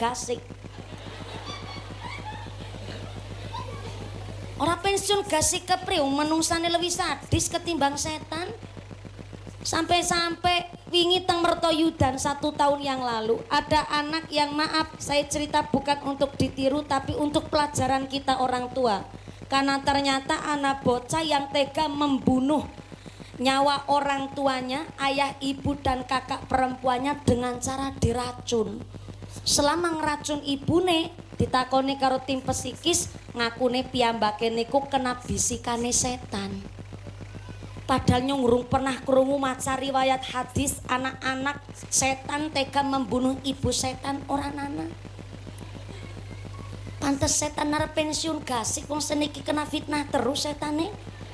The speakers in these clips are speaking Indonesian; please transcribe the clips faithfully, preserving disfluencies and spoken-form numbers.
gasik. Ora pensiun gasik kepriye menungsane lebih sadis ketimbang setan. Sampai-sampai wingi teng Mertoyudan satu tahun yang lalu ada anak yang, maaf saya cerita bukan untuk ditiru tapi untuk pelajaran kita orang tua, karena ternyata anak bocah yang tega membunuh nyawa orang tuanya, ayah, ibu dan kakak perempuannya dengan cara diracun. Selama ngeracun ibune ditakoni karo tim psikis, ngakune piyambake niku kena bisikane setan. Padahal nyurung pernah krungu maca riwayat hadis anak-anak setan tega membunuh ibu setan orang anak. Pantes setan arep pensiun gasik wong seniki kena fitnah terus setane.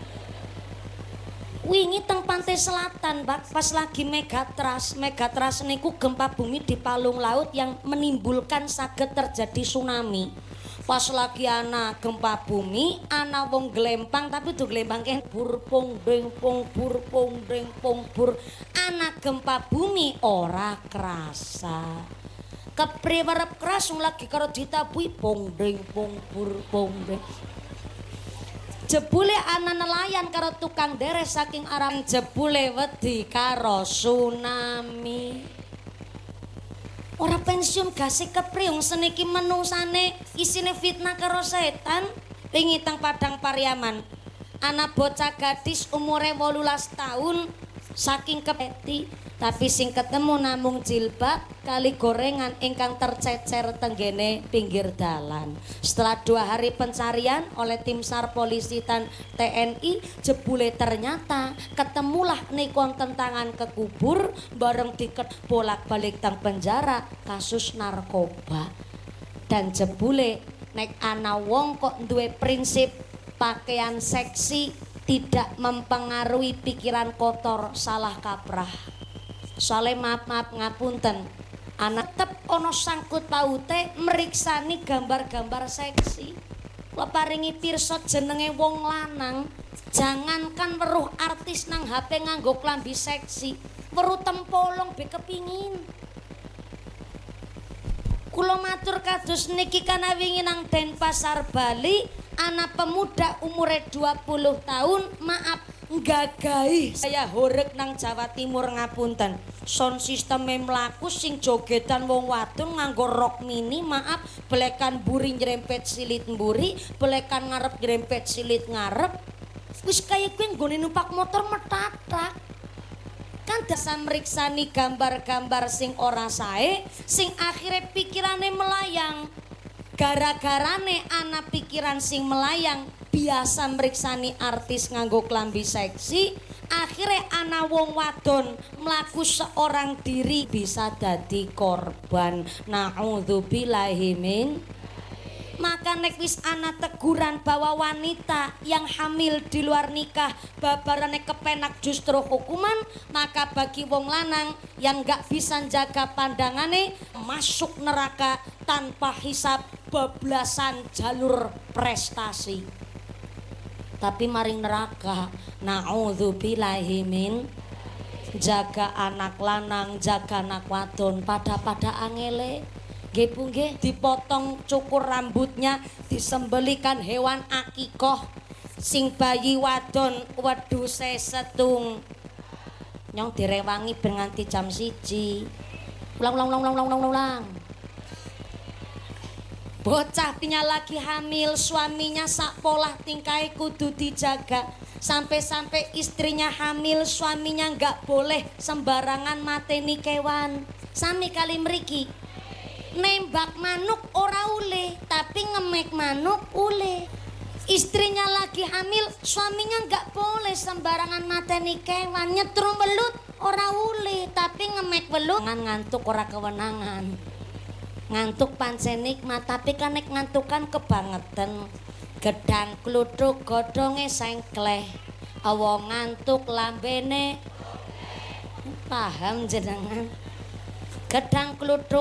Wingi teng pantai selatan, Pak, pas lagi megatras, megatras niku gempa bumi di palung laut yang menimbulkan saged terjadi tsunami. Pas lagi ana gempa bumi, ana wong glempang tapi tuh glempang kayak bur pong deng pong bur pong deng pong bur. Ana gempa bumi ora kerasa. Kepriwerep keras wong lagi karo ditabui pong deng pong bur pong deng. Jebule ana nelayan karo tukang deres saking arang jebule wedi karo tsunami. Ora pensiun gasik kepriung seniki menungsane isine fitnah karo setan. Wingi teng Padang Pariaman anak bocah gadis umure wolulas tahun saking kepeti tapi sing ketemu namung jilbab kali gorengan ingkang tercecer tenggene pinggir dalan. Setelah dua hari pencarian oleh tim SAR polisi dan T N I, jebule ternyata ketemulah nikon tentangan kekubur bareng diket bolak-balik tang penjara kasus narkoba. Dan jebule nek ana wong kok duwe prinsip pakaian seksi tidak mempengaruhi pikiran kotor, salah kaprah. Soale maaf-maaf ngapunten, anak tetep ono sangkut paute meriksani gambar-gambar seksi. Kula paringi pirsa jenenge wong lanang, jangankan weruh artis nang H P nganggo klambi seksi, weruh tempolong be kepingin. Kula matur kados niki kana wingi nang Denpasar Bali, anak pemuda umure dua puluh tahun, maaf nggagahi saya horeg nang Jawa Timur ngapunten. Sound system mlaku sing jogedan wong wadon nganggo rok mini, maaf belekan buri nyerempet silit mburi, belekan ngarep nyerempet silit ngarep. Wis kaya kuwi nggone numpak motor metatak. Kan dasa meriksani gambar-gambar sing ora sae, sing akhire pikirane melayang. Gara-garane ana pikiran sing melayang, biasa meriksani artis nganggo klambi seksi, akhirnya ana wong wadon mlaku seorang diri bisa dadi korban. Na'udzubillahi min. Maka nek wis ana teguran bahwa wanita yang hamil di luar nikah babarane kepenak justru hukuman, maka bagi wong lanang yang gak bisa jaga pandangane masuk neraka tanpa hisab bablasan jalur prestasi. Tapi maring neraka, na'udzubillahi min. Jaga anak lanang, jaga anak wadon pada-pada angele. Nggih Bu nggih, dipotong cukur rambutnya, disembelikan hewan akikoh. Sing bayi wadon wedhuse setung. Nyong direwangi ben nganti jam siji. Ulang ulang ulang ulang ulang ulang ulang. Bocah pinya lagi hamil, suaminya sak polah tingkai kudu dijaga. Sampai-sampai istrinya hamil, suaminya nggak boleh sembarangan mateni kewan. Sami kali mriki. Nembak manuk ora ule, tapi ngemek manuk ule. Istrinya lagi hamil, suaminya nggak boleh sembarangan mateni kewan. Nyetrum welut ora ule, tapi ngemek welut ngantuk ora kewenangan. Ngantuk pancen nikmat, tapi kan nek ngantukan kebangetan. Gedang kluthuk godhonge sengkleh, awa ngantuk lambene paham jenengan. Gedang kluthuk